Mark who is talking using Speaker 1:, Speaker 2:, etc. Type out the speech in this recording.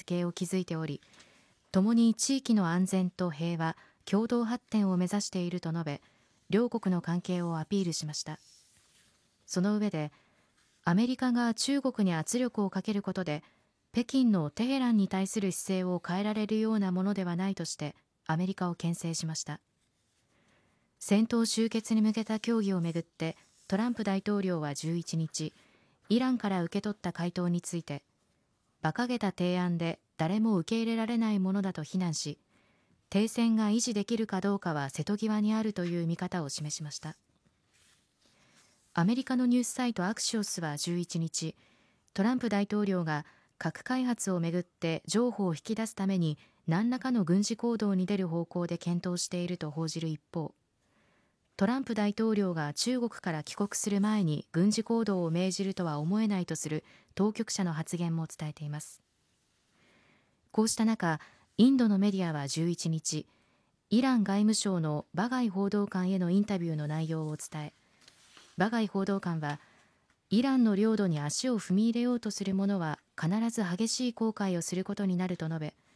Speaker 1: 関係を築いており、共に地域の安全と平和、共同発展を目指していると述べ、両国の関係をアピールしました。その上で、アメリカが中国に圧力をかけることで、北京のテヘランに対する姿勢を変えられるようなものではないとして、アメリカを牽制しました。戦闘終結に向けた協議をめぐって、トランプ大統領は11日、イランから受け取った回答について、馬鹿げた提案で誰も受け入れられないものだと非難し、停戦が維持できるかどうかは瀬戸際にあるという見方を示しました。アメリカのニュースサイトアクシオスは11日、トランプ大統領が核開発をめぐって譲歩を引き出すために何らかの軍事行動に出る方向で検討していると報じる一方、トランプ大統領が中国から帰国する前に軍事行動を命じるとは思えないとする当局者の発言も伝えています。こうした中、インドのメディアは11日、イラン外務省のバガイ報道官へのインタビューの内容を伝え、バガイ報道官は、イランの領土に足を踏み入れようとする者は必ず激しい後悔をすることになると述べ、